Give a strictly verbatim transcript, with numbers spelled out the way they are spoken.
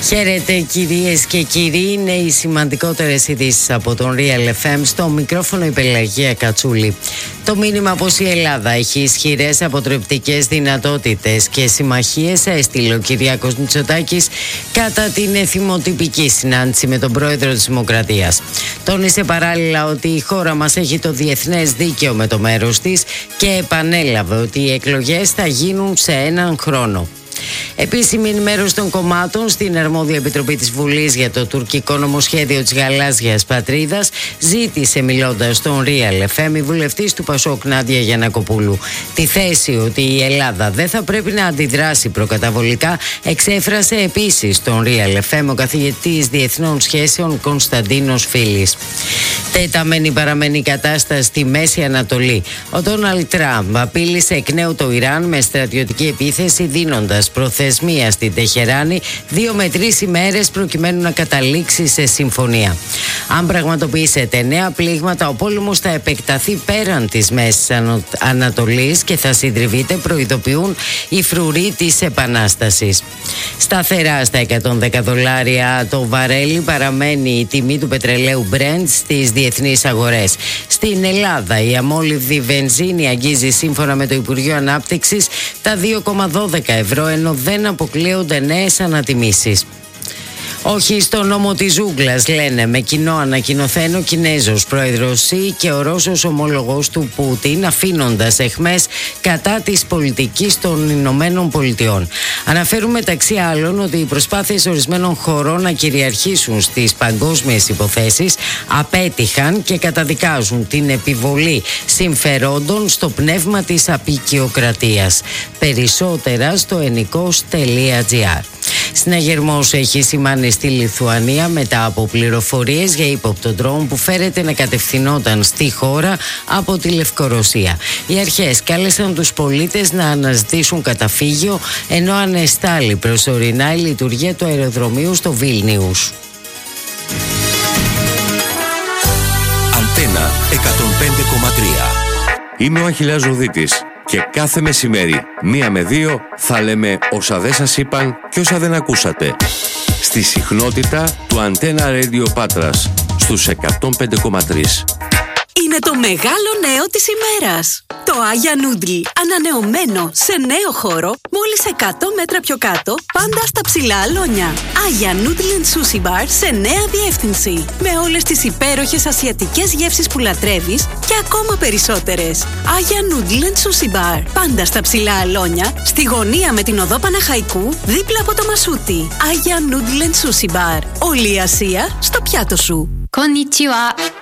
Χαίρετε κυρίες και κύριοι, είναι οι σημαντικότερες ειδήσεις από τον Real εφ εμ. Στο μικρόφωνο η Πελαγία Κατσούλη. Το μήνυμα πως η Ελλάδα έχει ισχυρές αποτρεπτικές δυνατότητες και συμμαχίες έστειλε ο Κυριάκος Μητσοτάκης κατά την εθιμοτυπική συνάντηση με τον πρόεδρο της Δημοκρατίας. Τόνισε παράλληλα ότι η χώρα μας έχει το διεθνές δίκαιο με το μέρος της και επανέλαβε ότι οι εκλογές θα γίνουν σε έναν χρόνο. Επίσημη ενημέρωση των κομμάτων στην αρμόδια επιτροπή της Βουλής για το τουρκικό νομοσχέδιο της γαλάζιας πατρίδας ζήτησε, μιλώντας στον Real εφ εμ, η βουλευτής του Πασόκ Νάντια Γιαννακοπούλου. Τη θέση ότι η Ελλάδα δεν θα πρέπει να αντιδράσει προκαταβολικά εξέφρασε επίσης στον Real εφ εμ ο καθηγητής διεθνών σχέσεων Κωνσταντίνος Φίλης. Τεταμένη παραμένει η κατάσταση στη Μέση Ανατολή. Ο Ντόναλντ Τραμπ απείλησε εκ νέου το Ιράν με στρατιωτική επίθεση, δίνοντας προθεσμία στην Τεχεράνη δύο με τρεις ημέρες προκειμένου να καταλήξει σε συμφωνία. Αν πραγματοποιήσετε νέα πλήγματα, ο πόλεμος θα επεκταθεί πέραν της Μέσης Ανατολής και θα συντριβείται, προειδοποιούν οι φρουροί της Επανάστασης. Σταθερά στα εκατόν δέκα δολάρια το βαρέλι παραμένει η τιμή του πετρελαίου Brent στις διεθνείς αγορές. Στην Ελλάδα η αμόλυβδη βενζίνη αγγίζει, σύμφωνα με το Υπουργείο Ανάπτυξης, τα δύο κόμμα δώδεκα ευρώ, ενώ δεν αποκλείονται νέες ανατιμήσεις. Όχι στο νόμο της ζούγκλας, λένε, με κοινό ανακοινωθέν ο Κινέζος πρόεδρος Σι και ο Ρώσος ομολογός του Πούτιν, αφήνοντας αιχμές κατά της πολιτικής των Ηνωμένων Πολιτειών. Αναφέρουν μεταξύ άλλων ότι οι προσπάθειες ορισμένων χωρών να κυριαρχήσουν στις παγκόσμιες υποθέσεις απέτυχαν και καταδικάζουν την επιβολή συμφερόντων στο πνεύμα της απικιοκρατίας. Περισσότερα στο ενικός τελεία τζι άρ. Συναγερμός έχει σημάνει στη Λιθουανία μετά από πληροφορίες για ύποπτο ντρόουν που φέρεται να κατευθυνόταν στη χώρα από τη Λευκορωσία. Οι αρχές κάλεσαν τους πολίτες να αναζητήσουν καταφύγιο, ενώ ανεστάλλει προσωρινά η λειτουργία του αεροδρομίου στο Βίλνιους. Αντένα εκατόν πέντε κόμμα τρία. Είμαι ο Αχιλλέας Ζουδίτης και κάθε μεσημέρι, μία με δύο, θα λέμε όσα δεν σας είπαν και όσα δεν ακούσατε. Στη συχνότητα του Αντένα Radio Πάτρας, στους εκατόν πέντε κόμμα τρία. Είναι το μεγάλο νέο της ημέρας. Το Άγια Νούντλ, ανανεωμένο σε νέο χώρο, μόλις εκατό μέτρα πιο κάτω, πάντα στα ψηλά αλόνια. Άγια Νούντλ and Sushi Bar σε νέα διεύθυνση. Με όλες τις υπέροχες ασιατικές γεύσεις που λατρεύεις και ακόμα περισσότερες. Άγια Νούντλ and Sushi Bar, πάντα στα ψηλά αλόνια, στη γωνία με την οδό Παναχαϊκού, δίπλα από το Μασούτι. Άγια Νούντλ and Sushi Bar. Όλη η Ασία στο πιάτο σου. Konnichiwa.